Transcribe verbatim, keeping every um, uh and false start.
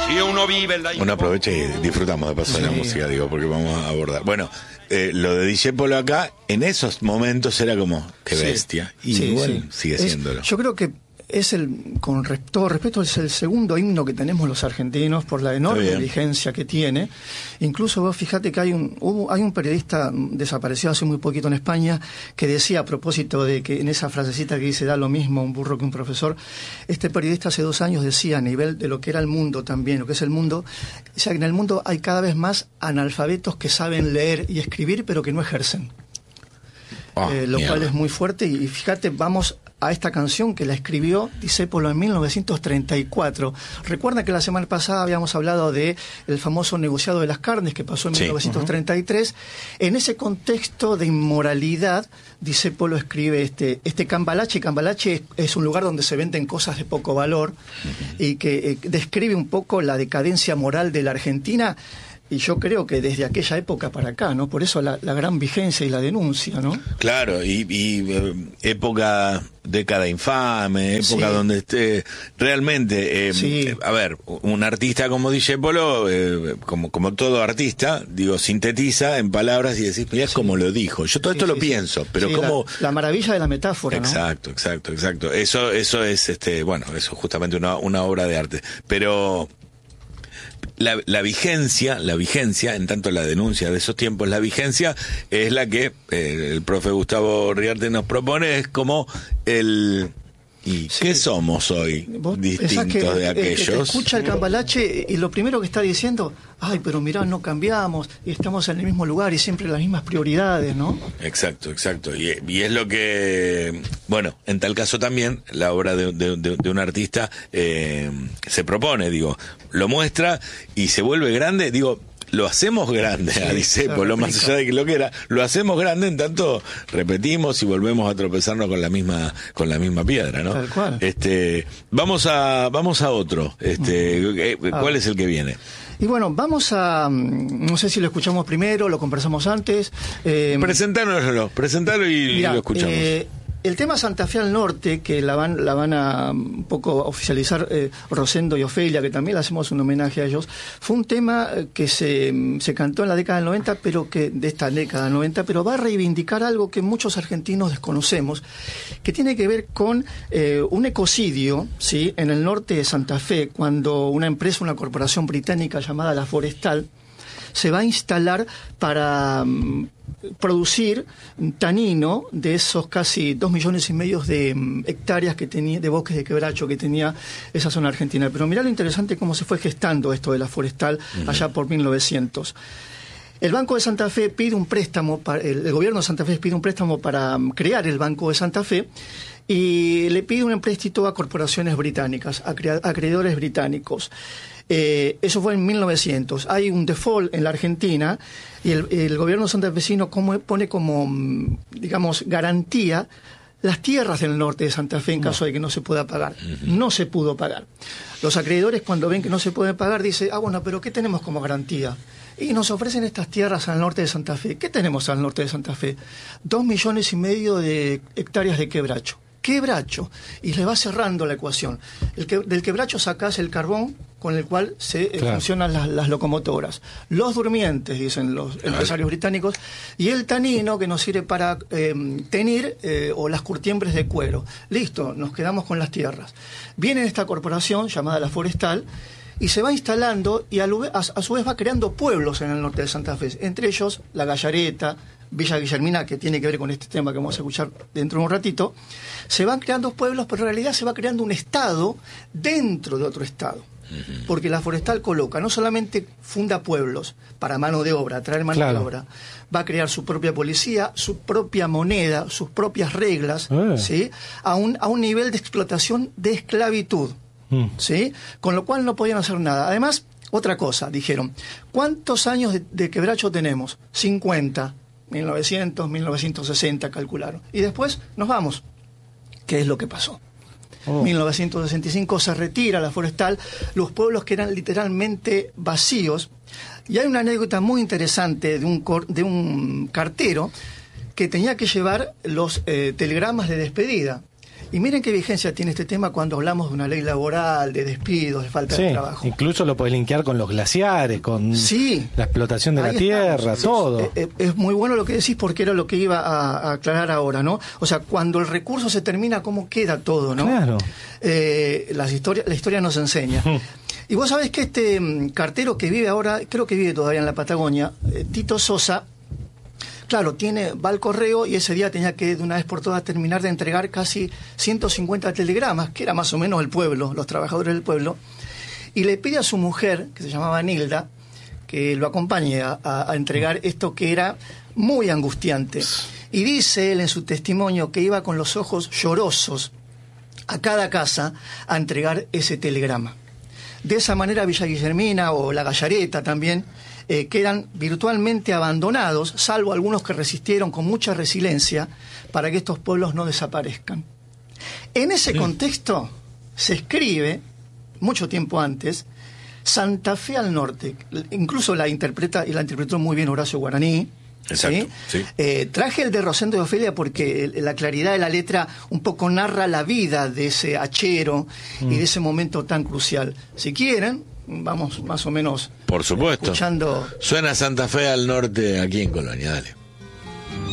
Y uno vive en la... Uno aprovecha y disfrutamos de paso de la música, digo, porque vamos a abordar. Bueno, eh, lo de Discépolo acá, en esos momentos era como, qué bestia. Sí, y sí, igual sí. sigue Es, siéndolo. Yo creo que es el, con re, todo respeto, es el segundo himno que tenemos los argentinos por la enorme vigencia que tiene. Incluso vos fíjate que hay un, hubo, hay un periodista desaparecido hace muy poquito en España que decía a propósito de que en esa frasecita que dice da lo mismo un burro que un profesor, este periodista hace dos años decía a nivel de lo que era el mundo también, lo que es el mundo, o sea, que en el mundo hay cada vez más analfabetos que saben leer y escribir pero que no ejercen. Oh, eh, lo mierda. Cual es muy fuerte y, y fíjate, vamos a esta canción que la escribió Discépolo en mil novecientos treinta y cuatro. Recuerda que la semana pasada habíamos hablado de el famoso negociado de las carnes que pasó en sí. mil novecientos treinta y tres. Uh-huh. En ese contexto de inmoralidad, Discépolo escribe este, este Cambalache. Cambalache es, es un lugar donde se venden cosas de poco valor uh-huh. y que eh, describe un poco la decadencia moral de la Argentina. Y yo creo que desde aquella época para acá, ¿no? Por eso la, la gran vigencia y la denuncia, ¿no? Claro, y, y eh, época, década infame, época sí. donde esté realmente, eh, sí. a ver, un artista como Discépolo, eh, como, como todo artista, digo, sintetiza en palabras y decís, mirá sí. cómo lo dijo. Yo todo sí, esto sí, lo sí. pienso, pero sí, como... La, la maravilla de la metáfora, exacto, ¿no? Exacto, exacto, Eso, eso es, este, bueno, eso es justamente una, una obra de arte. Pero... La, la vigencia, la vigencia, en tanto la denuncia de esos tiempos, la vigencia es la que eh, el profe Gustavo Riarte nos propone, es como el... ¿Y sí. qué somos hoy distintos que, de aquellos? Que te escucha el Cambalache y lo primero que está diciendo, ay, pero mirá, no cambiamos y estamos en el mismo lugar y siempre las mismas prioridades, ¿no? Exacto, exacto. Y, y es lo que, bueno, en tal caso también la obra de, de, de, de un artista eh, se propone, digo, lo muestra y se vuelve grande, digo... Lo hacemos grande sí, a Discépolo, más allá de que lo que era, lo hacemos grande en tanto repetimos y volvemos a tropezarnos con la misma con la misma piedra, ¿no? Tal cual. Este, vamos a vamos a otro. Este, uh-huh. ¿cuál es el que viene? Y bueno, vamos a, no sé si lo escuchamos primero, lo conversamos antes. Eh, Presentárnoslo, presentalo y, mirá, y lo escuchamos. Eh, El tema Santa Fe al Norte, que la van la van a un poco oficializar eh, Rosendo y Ofelia, que también le hacemos un homenaje a ellos, fue un tema que se, se cantó en la década del noventa, pero que de esta década del noventa, pero va a reivindicar algo que muchos argentinos desconocemos, que tiene que ver con eh, un ecocidio, ¿sí?, en el norte de Santa Fe, cuando una empresa, una corporación británica llamada La Forestal, se va a instalar para um, producir tanino de esos casi dos millones y medio de um, hectáreas que tenía, de bosques de quebracho que tenía esa zona argentina. Pero mirá lo interesante cómo se fue gestando esto de La Forestal uh-huh. allá por mil novecientos. El Banco de Santa Fe pide un préstamo, para, el, el gobierno de Santa Fe pide un préstamo para um, crear el Banco de Santa Fe y le pide un empréstito a corporaciones británicas, a acreedores británicos. Eh, eso fue en mil novecientos. Hay un default en la Argentina y el, el gobierno santafesino como, pone como, digamos, garantía las tierras del norte de Santa Fe en caso de que no se pueda pagar. Uh-huh. No se pudo pagar. Los acreedores, cuando ven que no se puede pagar, dicen, ah, bueno, pero ¿qué tenemos como garantía? Y nos ofrecen estas tierras al norte de Santa Fe. ¿Qué tenemos al norte de Santa Fe? Dos millones y medio de hectáreas de quebracho. Quebracho, y le va cerrando la ecuación. El que, del quebracho sacás el carbón con el cual se eh, claro. funcionan las, las locomotoras. Los durmientes, dicen los claro. empresarios británicos, y el tanino que nos sirve para eh, teñir eh, o las curtiembres de cuero. Listo, nos quedamos con las tierras. Viene esta corporación llamada La Forestal y se va instalando y a, a, a su vez va creando pueblos en el norte de Santa Fe, entre ellos La Gallareta, Villa Guillermina, que tiene que ver con este tema que vamos a escuchar dentro de un ratito. Se van creando pueblos, pero en realidad se va creando un estado dentro de otro estado. Uh-huh. Porque La Forestal coloca, no solamente funda pueblos para mano de obra, traer mano claro. de obra, va a crear su propia policía, su propia moneda, sus propias reglas, uh. ¿sí?, a un, a un nivel de explotación de esclavitud. Uh. ¿Sí? Con lo cual no podían hacer nada. Además, otra cosa, dijeron, ¿cuántos años de, de quebracho tenemos? cincuenta. mil novecientos, mil novecientos sesenta calcularon. Y después nos vamos. ¿Qué es lo que pasó? Oh. mil novecientos sesenta y cinco se retira La Forestal, los pueblos que eran literalmente vacíos. Y hay una anécdota muy interesante de un, cor, de un cartero que tenía que llevar los eh, telegramas de despedida. Y miren qué vigencia tiene este tema cuando hablamos de una ley laboral, de despidos, de falta sí, de trabajo. Incluso lo podés linkear con los glaciares, con sí, la explotación de la tierra, estamos. todo. Es, es, es muy bueno lo que decís porque era lo que iba a, a aclarar ahora, ¿no? O sea, cuando el recurso se termina, ¿cómo queda todo, no? Claro. Eh, las historias, la historia nos enseña. Y vos sabés que este um, cartero que vive ahora, creo que vive todavía en la Patagonia, eh, Tito Sosa, claro, tiene, va al correo y ese día tenía que de una vez por todas terminar de entregar casi ciento cincuenta telegramas, que era más o menos el pueblo, los trabajadores del pueblo, y le pide a su mujer, que se llamaba Nilda, que lo acompañe a, a, a entregar esto que era muy angustiante. Y dice él en su testimonio que iba con los ojos llorosos a cada casa a entregar ese telegrama. De esa manera Villa Guillermina o La Gallareta también eh, quedan virtualmente abandonados, salvo algunos que resistieron con mucha resiliencia para que estos pueblos no desaparezcan. En ese contexto se escribe, mucho tiempo antes, Santa Fe al Norte. Incluso la interpreta, y la interpretó muy bien Horacio Guaraní. Exacto, ¿sí? Sí. Eh, traje el de Rosendo y Ofelia porque el, la claridad de la letra un poco narra la vida de ese hachero mm. y de ese momento tan crucial. Si quieren, vamos más o menos Por supuesto. escuchando. Suena Santa Fe al Norte aquí en Colonia, dale.